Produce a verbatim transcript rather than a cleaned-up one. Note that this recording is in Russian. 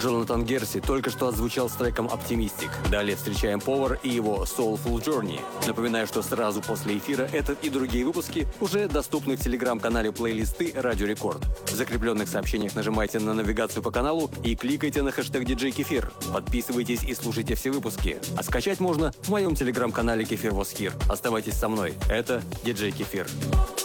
Джонатан Герси только что отзвучал с треком «Optimistic». Далее встречаем Power и его «Soulful Journey». Напоминаю, что сразу после эфира этот и другие выпуски уже доступны в телеграм-канале плейлисты «Радио Рекорд». В закрепленных сообщениях нажимайте на навигацию по каналу и кликайте на хэштег «Диджей Кефир». Подписывайтесь и слушайте все выпуски. А скачать можно в моем телеграм-канале «Кефир Was Here». Оставайтесь со мной. Это «Диджей Кефир».